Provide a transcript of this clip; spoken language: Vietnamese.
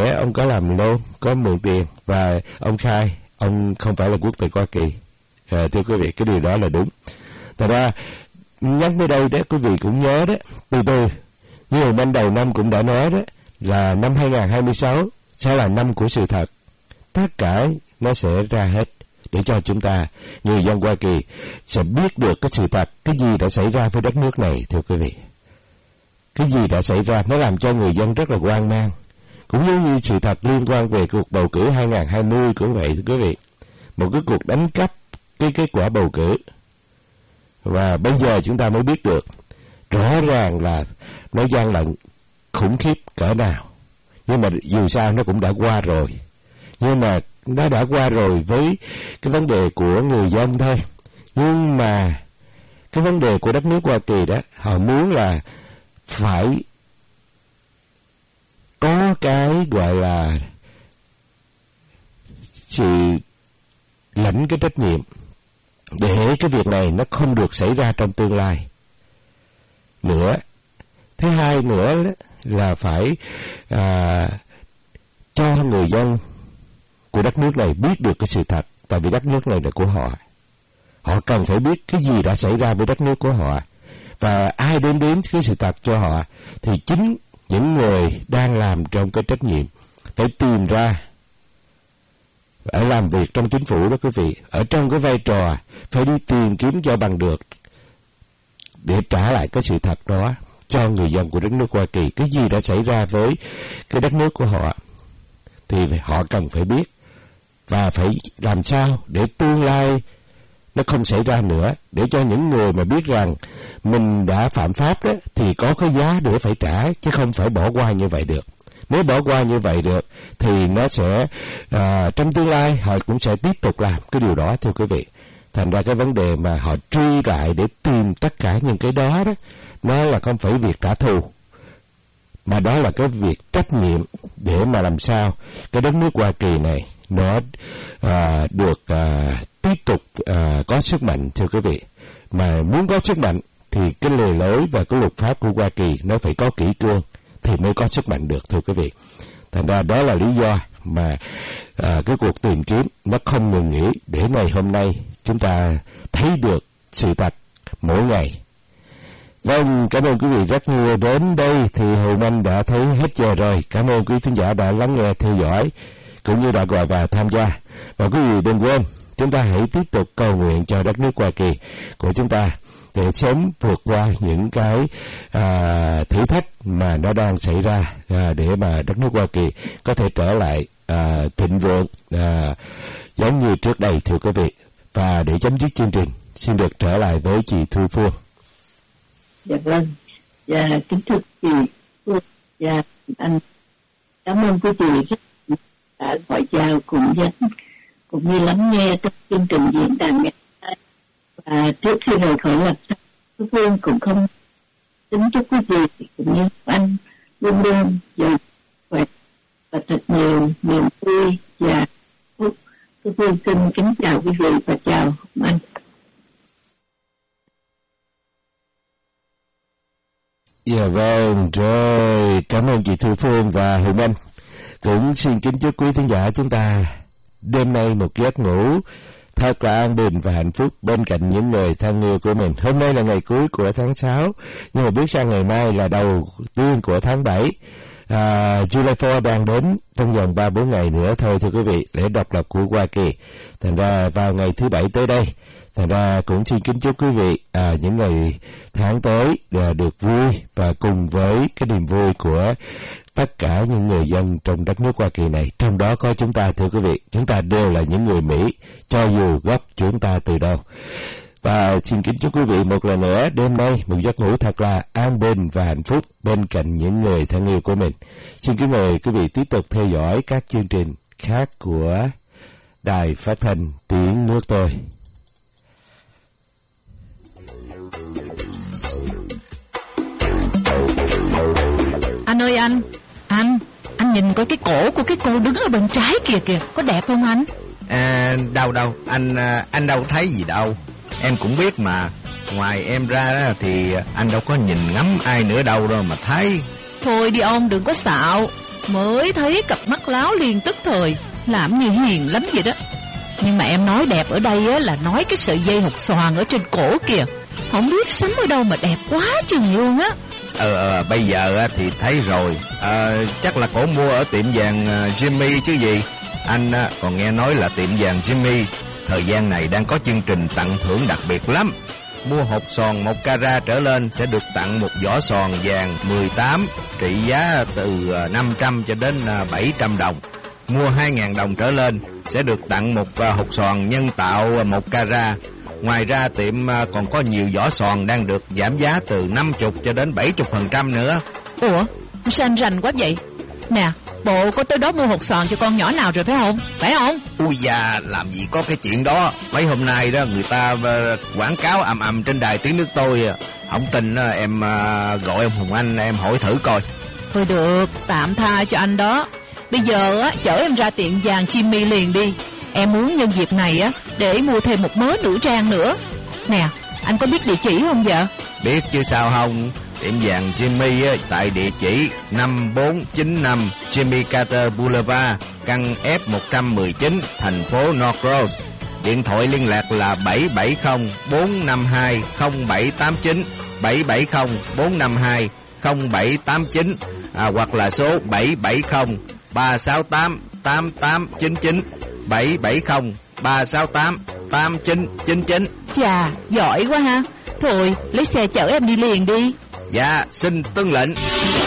lẽ ông có làm loan, có mượn tiền, và ông khai ông không phải là quốc tịch Hoa Kỳ. Thưa quý vị, cái điều đó là đúng. Thật ra nhắc tới đây đó, quý vị cũng nhớ đó, từ như ban đầu năm cũng đã nói đó, là năm 2026 sẽ là năm của sự thật. Tất cả nó sẽ ra hết để cho chúng ta, người dân Hoa Kỳ, sẽ biết được cái sự thật, cái gì đã xảy ra với đất nước này. Thưa quý vị, cái gì đã xảy ra, nó làm cho người dân rất là hoang mang. Cũng giống như sự thật liên quan về cuộc bầu cử 2020 cũng vậy. Thưa quý vị, một cái cuộc đánh cắp cái kết quả bầu cử, và bây giờ chúng ta mới biết được rõ ràng là nó gian lận khủng khiếp cỡ nào. Nhưng mà dù sao nó cũng đã qua rồi. Nhưng mà nó đã qua rồi với cái vấn đề của người dân thôi. Nhưng mà cái vấn đề của đất nước Hoa Kỳ đó, họ muốn là phải có cái gọi là sự lãnh cái trách nhiệm để cái việc này nó không được xảy ra trong tương lai nữa. Thứ hai nữa là phải cho người dân của đất nước này biết được cái sự thật, tại vì đất nước này là của họ. Họ cần phải biết cái gì đã xảy ra với đất nước của họ, và ai đến cái sự thật cho họ thì chính những người đang làm trong cái trách nhiệm phải tìm ra, ở làm việc trong chính phủ đó quý vị, ở trong cái vai trò phải đi tìm kiếm cho bằng được để trả lại cái sự thật đó cho người dân của đất nước Hoa Kỳ. Cái gì đã xảy ra với cái đất nước của họ thì họ cần phải biết, và phải làm sao để tương lai nó không xảy ra nữa, để cho những người mà biết rằng mình đã phạm pháp đó thì có cái giá để phải trả, chứ không phải bỏ qua như vậy được. Nếu bỏ qua như vậy được thì nó sẽ trong tương lai họ cũng sẽ tiếp tục làm cái điều đó. Thưa quý vị, thành ra cái vấn đề mà họ truy lại để tìm tất cả những cái đó đó, nó là không phải việc trả thù, mà đó là cái việc trách nhiệm để mà làm sao cái đất nước Hoa Kỳ này nó được tiếp tục có sức mạnh. Thưa quý vị, mà muốn có sức mạnh thì cái lề lối và cái luật pháp của Hoa Kỳ nó phải có kỷ cương thì mới có sức mạnh được. Thưa quý vị, thành ra đó là lý do mà cái cuộc tìm kiếm nó không ngừng nghỉ, để ngày hôm nay chúng ta thấy được sự thật mỗi ngày. Vâng, cảm ơn quý vị rất nhiều. Đến đây thì Hùng Anh đã thấy hết giờ rồi. Cảm ơn quý thính giả đã lắng nghe, theo dõi cũng như đã gọi vào tham gia. Và quý vị đừng quên, chúng ta hãy tiếp tục cầu nguyện cho đất nước Hoa Kỳ của chúng ta để sớm vượt qua những cái thử thách mà nó đang xảy ra, để mà đất nước Hoa Kỳ có thể trở lại thịnh vượng giống như trước đây. Thưa quý vị, và để chấm dứt chương trình, xin được trở lại với chị Thu Phương. Dạ vâng, và kính thưa chị Phương và anh, cảm ơn quý vị đã gọi chào cũng như lắng nghe trong chương trình diễn đàn ngày hôm nay. Và trước khi rời khỏi lập pháp, Thu Phương cũng không kính chúc quý vị cũng như anh luôn luôn giàu khỏe và thật nhiều niềm vui và phúc. Thu Phương xin kính chào quý vị và chào anh. Dạ vâng, rồi, cảm ơn chị Thu Phương và Hùng Anh. Cũng xin kính chúc quý thính giả chúng ta đêm nay một giấc ngủ thật là an bình và hạnh phúc bên cạnh những người thân yêu của mình. Hôm nay là ngày cuối của tháng 6, nhưng mà bước sang ngày mai là đầu tiên của tháng 7. July 4 đang đến trong vòng 3-4 ngày nữa thôi, thưa quý vị, lễ độc lập của Hoa Kỳ. Thành ra vào ngày thứ Bảy tới đây, thành ra cũng xin kính chúc quý vị những ngày tháng tới được vui, và cùng với cái niềm vui của tất cả những người dân trong đất nước Hoa Kỳ này, trong đó có chúng ta. Thưa quý vị, chúng ta đều là những người Mỹ, cho dù gốc chúng ta từ đâu. Và xin kính chúc quý vị một lần nữa đêm nay một giấc ngủ thật là an bình và hạnh phúc bên cạnh những người thân yêu của mình. Xin kính mời quý vị tiếp tục theo dõi các chương trình khác của Đài Phát thanh Tiếng Nước Tôi. Anh ơi anh nhìn coi cái cổ của cái cô đứng ở bên trái kìa, có đẹp không anh? Đâu, anh đâu thấy gì đâu. Em cũng biết mà, ngoài em ra đó thì anh đâu có nhìn ngắm ai nữa đâu mà thấy. Thôi đi ông, đừng có xạo. mới thấy cặp mắt láo liên tức thời, làm như hiền lắm vậy đó. Nhưng mà em nói đẹp ở đây á, là nói cái sợi dây hột xoàn ở trên cổ kìa. Không biết sắm ở đâu mà đẹp quá chừng luôn á. Bây giờ á, thì thấy rồi. Chắc là cổ mua ở tiệm vàng Jimmy chứ gì. Anh còn nghe nói là tiệm vàng Jimmy thời gian này đang có chương trình tặng thưởng đặc biệt lắm. Mua hột xoàn 1 carat trở lên sẽ được tặng một vỏ xoàn vàng 18 trị giá từ 500 cho đến 700 đồng. Mua 2.000 đồng trở lên sẽ được tặng một hột xoàn nhân tạo 1 carat. Ngoài ra tiệm còn có nhiều vỏ xoàn đang được giảm giá từ 50 cho đến 70% nữa. Ủa, sao anh rành quá vậy? Nè, bộ có tới đó mua hột xoàn cho con nhỏ nào rồi phải không? Phải không? Ui da, làm gì có cái chuyện đó. Mấy hôm nay đó người ta quảng cáo ầm ầm trên đài tiếng nước tôi. Không tin em gọi ông Hùng Anh em hỏi thử coi. Thôi được, tạm tha cho anh đó. Bây giờ á, chở em ra tiệm vàng Jimmy liền đi. Em muốn nhân dịp này á, để mua thêm một mớ nữ trang nữa. Nè, anh có biết địa chỉ không vậy? Biết chứ sao không. Tiệm vàng Jimmy á, tại địa chỉ 5495 Jimmy Carter Boulevard, căn F119, thành phố North Rose. Điện thoại liên lạc là 770-452-0789, 770-452-0789, hoặc là số 770-368-8899, 770-368-8999. Chà, giỏi quá ha. Thôi, lấy xe chở em đi liền đi. Dạ, xin tuân lệnh.